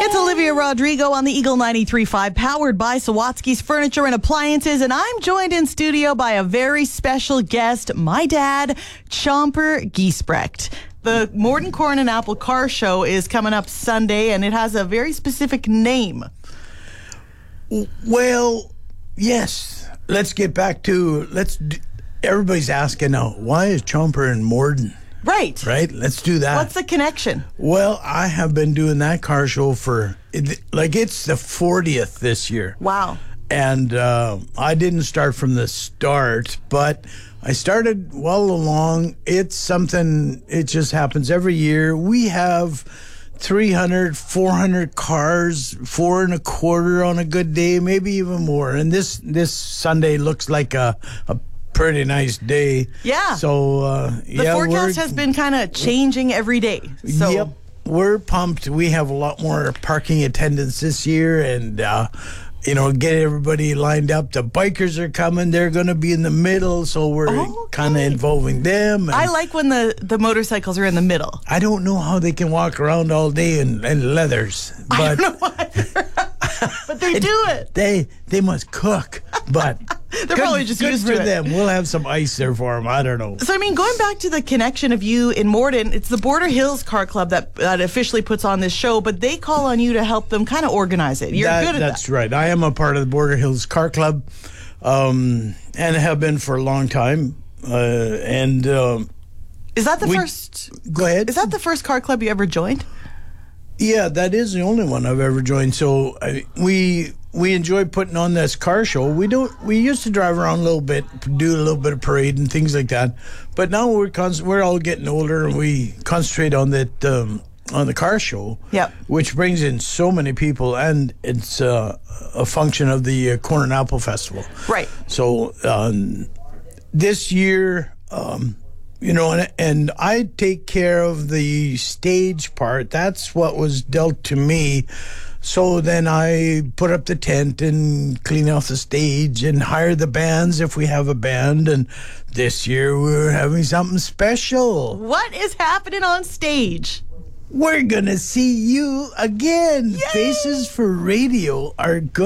It's Olivia Rodrigo on the Eagle 93.5, powered by Sawatsky's Furniture and Appliances, and I'm joined in studio by a very special guest, my dad, Chomper Giesbrecht. The Morden Corn and Apple Car Show is coming up Sunday, and it has a very specific name. Well, yes. Let's get back to, everybody's asking now, why is Chomper in Morden? Right. Right? Let's do that. What's the connection? Well, I have been doing that car show for, it's the 40th this year. Wow. And I didn't start from the start, but I started well along. It's something, it just happens every year. We have 300, 400 cars, 4 1/4 on a good day, maybe even more. And this Sunday looks like a pretty nice day. Yeah. So, the forecast has been kind of changing every day. So. Yep. We're pumped. We have a lot more parking attendance this year and, get everybody lined up. The bikers are coming. They're going to be in the middle, so we're kind of involving them. I like when the motorcycles are in the middle. I don't know how they can walk around all day in leathers. But I don't know either. But they do it. They must cook, but... They're probably just used to it. Good for them. We'll have some ice there for them. I don't know. So, going back to the connection of you in Morden, it's the Border Hills Car Club that officially puts on this show, but they call on you to help them kind of organize it. You're good at that. That's right. I am a part of the Border Hills Car Club and have been for a long time. Is that the first? Go ahead. Is that the first car club you ever joined? Yeah, that is the only one I've ever joined. So we enjoy putting on this car show. We used to drive around a little bit, do a little bit of parade and things like that. But now we're all getting older, and we concentrate on that on the car show. Yep. Which brings in so many people, and it's a function of the Corn and Apple Festival. Right. So this year. And I take care of the stage part. That's what was dealt to me. So then I put up the tent and clean off the stage and hire the bands if we have a band. And this year we're having something special. What is happening on stage? We're going to see you again. Yay! Faces for Radio are good.